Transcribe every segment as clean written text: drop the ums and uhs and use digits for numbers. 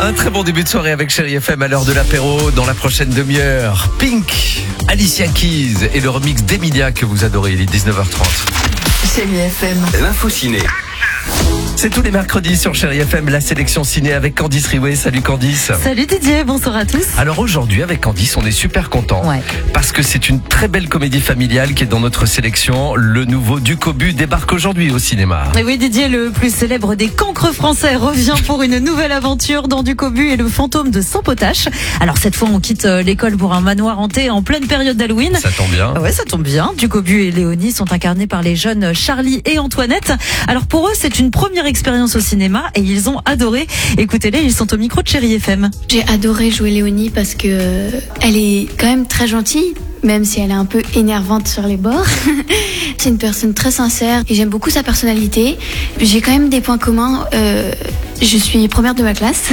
Un très bon début de soirée avec Chérie FM à l'heure de l'apéro. Dans la prochaine demi-heure, Pink, Alicia Keys et le remix d'Emilia que vous adorez. Il est 19h30. Chérie FM. L'info ciné. C'est tous les mercredis sur Chérie FM, la sélection ciné avec Candice Riouet. Salut Candice. Salut Didier, bonsoir à tous. Alors aujourd'hui avec Candice, on est super content parce que c'est une très belle comédie familiale qui est dans notre sélection. Le nouveau Ducobu débarque aujourd'hui au cinéma. Et oui Didier, le plus célèbre des cancres français revient pour une nouvelle aventure dans Ducobu et le fantôme de Saint-Potache. Alors cette fois on quitte l'école pour un manoir hanté en pleine période d'Halloween. Ça tombe bien. Ouais, ça tombe bien. Ducobu et Léonie sont incarnés par les jeunes Charlie et Antoinette. Alors pour eux c'est une première expérience au cinéma et ils ont adoré. Écoutez-les, ils sont au micro de Chérie FM. J'ai adoré jouer Léonie parce que elle est quand même très gentille, même si elle est un peu énervante sur les bords. C'est une personne très sincère et j'aime beaucoup sa personnalité. J'ai quand même des points communs. Je suis première de ma classe,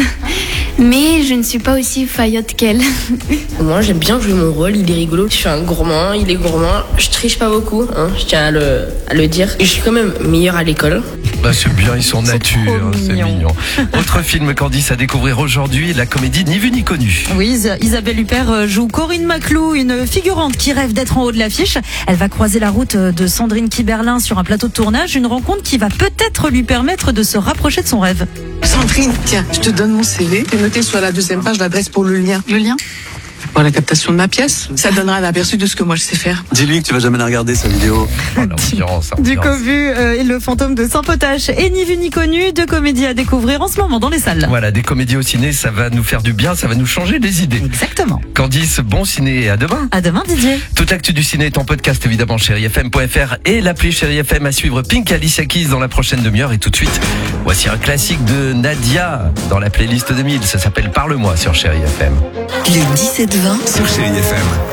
mais je ne suis pas aussi faillotte qu'elle. Moi, j'aime bien jouer mon rôle, il est rigolo. Je suis un gourmand, il est gourmand. Je triche pas beaucoup, je tiens à le dire. Je suis quand même meilleure à l'école. Bah c'est bien, ils sont nature, c'est mignon. Autre film Candice à découvrir aujourd'hui, la comédie Ni vu ni connu. Oui, Isabelle Huppert joue Corinne Maclou, une figurante qui rêve d'être en haut de l'affiche. Elle va croiser la route de Sandrine Kiberlin sur un plateau de tournage, une rencontre qui va peut-être lui permettre de se rapprocher de son rêve. Sandrine, tiens, je te donne mon CV. J'ai noté sur la deuxième page l'adresse pour le lien. Le lien ? Pour la captation de ma pièce. Ça donnera un aperçu de ce que moi je sais faire. Dis-lui que tu vas jamais la regarder, sa vidéo. Oh, l'ambiance. Ducobu et le fantôme de Saint-Potache et Ni vu ni connu, deux comédies à découvrir en ce moment dans les salles. Voilà, des comédies au ciné, ça va nous faire du bien, ça va nous changer les idées. Exactement. Candice, bon ciné et à demain. À demain Didier. Toute l'actu du ciné est en podcast évidemment chérifm.fr et l'appli Chérie FM à suivre. Pink, Alicia Keys dans la prochaine demi-heure et tout de suite, voici un classique de Nadia dans la playlist 2000. Ça s'appelle Parle-moi sur Chérie FM. Le 17-20 Sur Chérie FM.